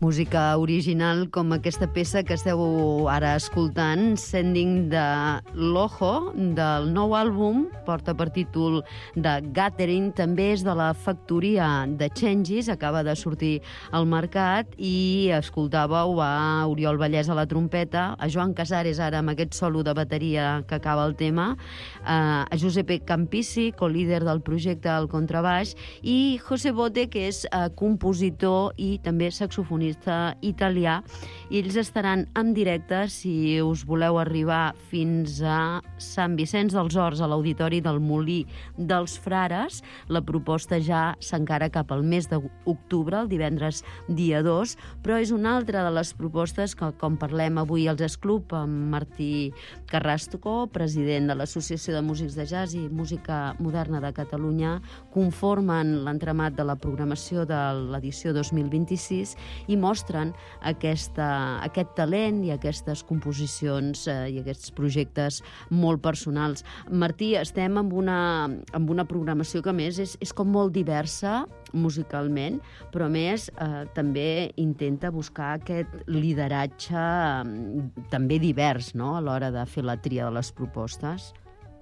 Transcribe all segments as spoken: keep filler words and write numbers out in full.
Música original com aquesta peça que esteu ara escoltant, Sending de l'Ojo, del nou àlbum, porta per títol de Gathering, també és de la factoria de Changes, acaba de sortir al mercat, i escoltàveu a Oriol Vallès a la trompeta, a Joan Casares ara amb aquest solo de bateria que acaba el tema, a Giuseppe Campisi, co-líder del projecte al contrabaix, i José Bote, que és compositor i també saxofonista italià, i ells estaran en directe si us voleu arribar fins a Sant Vicenç dels Horts, a l'Auditori del Molí dels Frares. La proposta ja s'encara cap al mes d'octubre, el divendres dia dos, però és una altra de les propostes que, com parlem avui als Esclub, amb Martí Carrasco, president de l'Associació de Músics de Jazz i Música Moderna de Catalunya, conformen l'entramat de la programació de l'edició dos mil vint-i-sis i mostren aquesta, aquest talent i aquestes composicions eh, i aquests projectes molt personals. Martí, estem amb una, amb una programació que, a més, és, és com molt diversa musicalment, però, a més, eh, també intenta buscar aquest lideratge eh, també divers, no?, a l'hora de fer la tria de les propostes.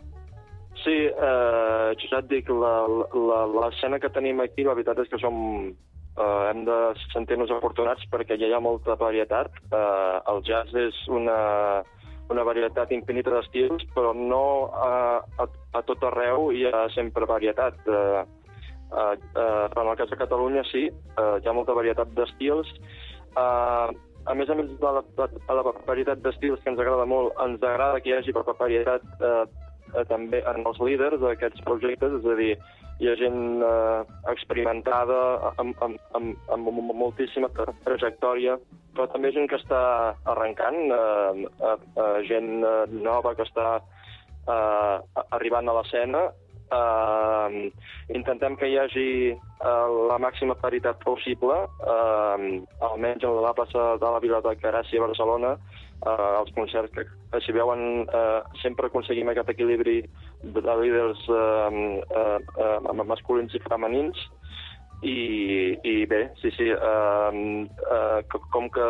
Sí, eh, Josep, dic, l'escena que tenim aquí, la veritat és que som... Uh, hem de sentir-nos afortunats perquè ja hi ha molta varietat. Uh, el jazz és una, una varietat infinita d'estils, però no uh, a, a tot arreu hi ha sempre varietat. Uh, uh, uh, en el cas de Catalunya sí, uh, hi ha molta varietat d'estils. Uh, a més a més de la, de la varietat d'estils, que ens agrada molt, ens agrada que hi hagi varietat uh, uh, també en els líders d'aquests projectes, és a dir, hi ha gent eh, experimentada amb, amb, amb, amb moltíssima trajectòria, però també gent que està arrencant, eh, eh, gent nova que està eh, arribant a l'escena. Eh, intentem que hi hagi eh, la màxima paritat possible, eh, almenys a la plaça de la Vila de Caràcia a Barcelona. Eh, els concerts que, que s'hi veuen, eh, sempre aconseguim aquest equilibri de, de líders eh, eh, eh, masculins i femenins, i, i bé, sí, sí, eh, eh, com que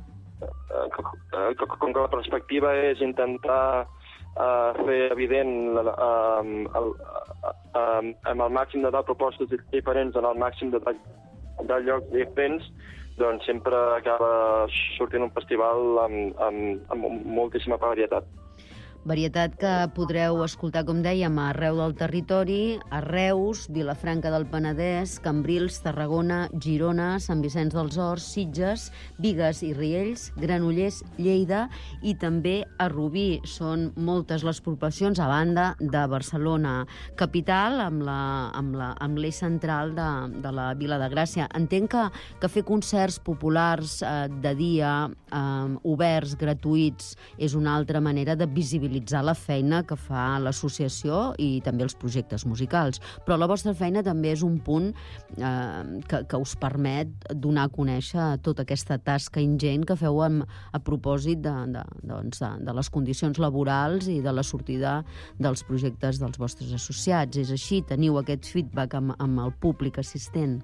eh, com que la perspectiva és intentar eh, fer evident eh, el, eh, amb el màxim de propostes diferents en el màxim de, de llocs diferents, doncs sempre acaba sortint un festival amb, amb, amb moltíssima varietat. Varietat que podreu escoltar, com dèiem, arreu del territori, a Reus, Vilafranca del Penedès, Cambrils, Tarragona, Girona, Sant Vicenç dels Horts, Sitges, Bigues i Riells, Granollers, Lleida i també a Rubí. Són moltes les poblacions, a banda de Barcelona capital, amb la, amb la, amb l'eix central de, de la Vila de Gràcia. Entenc que, que fer concerts populars eh, de dia, eh, oberts, gratuïts, és una altra manera de visibilitzar la feina que fa l'associació i també els projectes musicals. Però la vostra feina també és un punt eh, que, que us permet donar a conèixer tota aquesta tasca ingent que feu amb, a propòsit de, de, doncs de, de les condicions laborals i de la sortida dels projectes dels vostres associats. És així? Teniu aquest feedback amb, amb el públic assistent?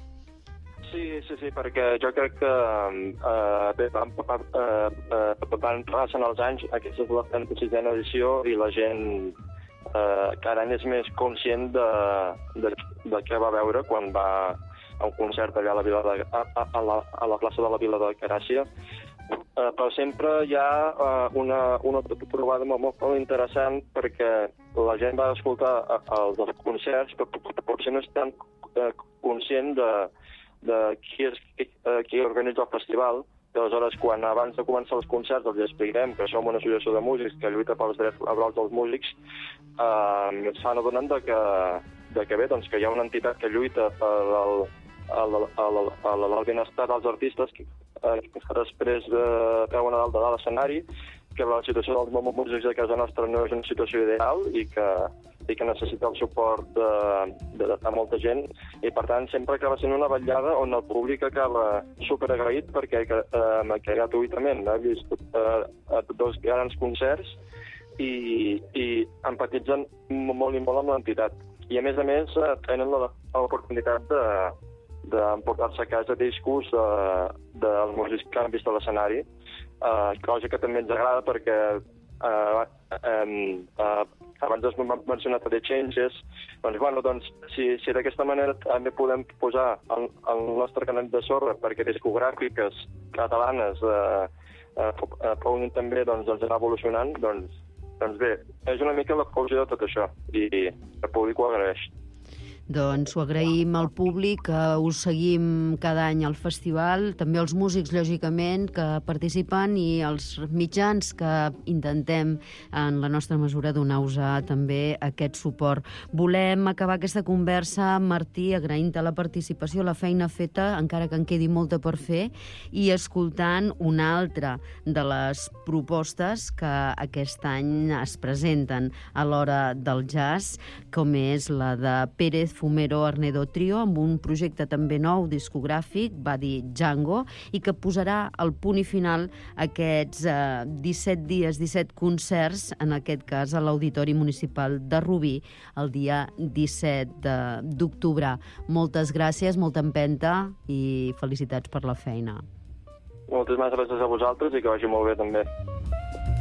Sí, sí, sí, perquè jo crec que eh, bé, van, eh, eh, van passant els anys, aquesta és la trenta-sisena edició i la gent eh, cada any és més conscient de, de, de què va veure quan va a un concert allà a la, Vila de, a, a, la, a la plaça de la Vila de Caràcia. Eh, però sempre hi ha eh, una, una trobada molt, molt, molt interessant perquè la gent va escoltar els, els concerts, però potser no és tan eh, conscient de de qui, és, qui, uh, qui organitza el festival. I aleshores, quan abans de començar els concerts els expliquem que som una associació de músics que lluita pels drets laborals dels músics, uh, ens fan adonant de que, de que bé, doncs, que hi ha una entitat que lluita per el, el, el, el, el benestar dels artistes que, uh, que després uh, veuen a dalt de l'escenari, que la situació dels músics de casa nostra no és una situació ideal i que i que necessita el suport de, de, de molta gent, i per tant sempre acaba sent una vetllada on el públic acaba superagraït perquè eh, que gratuïtament ha vist eh, dos grans concerts i, i empatitzen molt i molt amb l'entitat. I a més a més eh, tenen l'oportunitat de d'emportar-se a casa discos eh, dels músics que han vist a l'escenari, uh, cosa que també ens agrada perquè uh, um, uh, abans has mencionat The Changes, doncs, bueno, doncs si, si d'aquesta manera també podem posar el, el nostre canet de sorra perquè discogràfiques catalanes uh, uh, puguin també doncs, doncs anar evolucionant, doncs, doncs bé, és una mica la causa de tot això i el públic ho agraeix. Doncs ho agraïm al públic, que us seguim cada any al festival, també els músics, lògicament, que participen i els mitjans que intentem, en la nostra mesura, donar-vos també aquest suport. Volem acabar aquesta conversa, Martí, agraint-te la participació, la feina feta, encara que en quedi molta per fer, i escoltant una altra de les propostes que aquest any es presenten a l'Hora del Jazz, com és la de Pérez Fumero Arnedo Trio, amb un projecte també nou, discogràfic, va dir Django, i que posarà el punt i final a aquests eh, disset dies, disset concerts, en aquest cas a l'Auditori Municipal de Rubí, el dia disset d'octubre. Moltes gràcies, molta empenta i felicitats per la feina. Moltes gràcies a vosaltres i que vagi molt bé també.